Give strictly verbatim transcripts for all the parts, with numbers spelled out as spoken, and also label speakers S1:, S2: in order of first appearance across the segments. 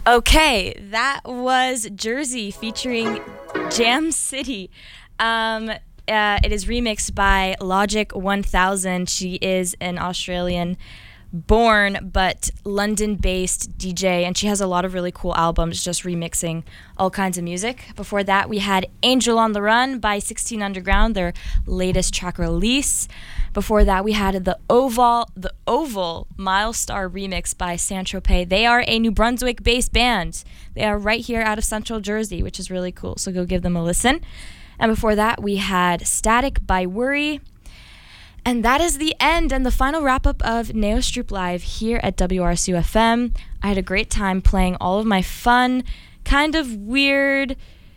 S1: Okay, that was Jersey featuring Jam City. Um, uh, it is remixed by Logic one thousand. She is an Australian born but London-based D J, and she has a lot of really cool albums just remixing all kinds of music. Before that, we had Angel on the Run by sixteen Underground, their latest track release. Before that, we had the Oval, the Oval Milestar remix by Saint-Tropez. They are a New Brunswick-based band. They are right here out of Central Jersey, which is really cool, so go give them a listen. And before that, we had Static by Worry. And that is the end and the final wrap-up of Neo Stroop Live here at W R S U F M. I had a great time playing all of my fun, kind of weird,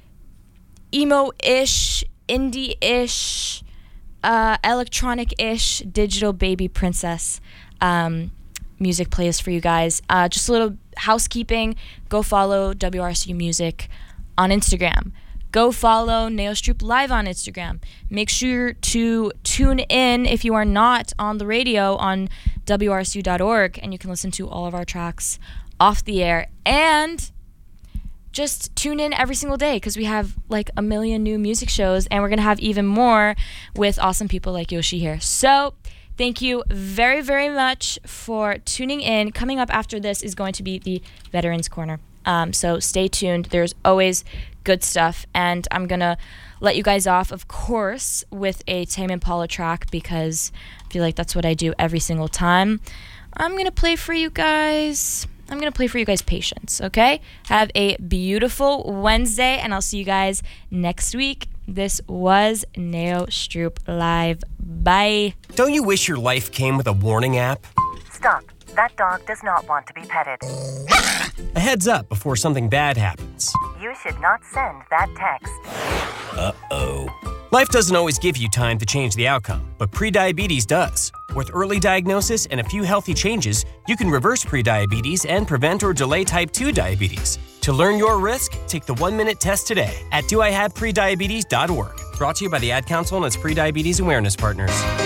S1: emo-ish, indie-ish, uh, electronic-ish, digital baby princess um, music plays for you guys. Uh, just a little housekeeping. Go follow W R S U Music on Instagram. Go follow Neo Stroop Live on Instagram. Make sure to tune in if you are not on the radio on W R S U dot org, and you can listen to all of our tracks off the air. And just tune in every single day because we have like a million new music shows, and we're going to have even more with awesome people like Yoshi here. So thank you very, very much for tuning in. Coming up after this is going to be the Veterans Corner. Um, so stay tuned. There's always good stuff, and I'm gonna let you guys off, of course, with a Tame Impala track because I feel like that's what I do every single time. I'm gonna play for you guys. I'm gonna play for you guys Patience. Okay? Have a beautiful Wednesday, and I'll see you guys next week. This was Neo Stroop Live. Bye.
S2: Don't you wish your life came with a warning app?
S3: Stop. That dog does not want to be petted.
S2: A heads up before something bad happens.
S3: You should not send that text.
S2: Uh-oh. Life doesn't always give you time to change the outcome, but prediabetes does. With early diagnosis and a few healthy changes, you can reverse prediabetes and prevent or delay type two diabetes. To learn your risk, take the one-minute test today at do I have prediabetes dot org. Brought to you by the Ad Council and its prediabetes awareness partners.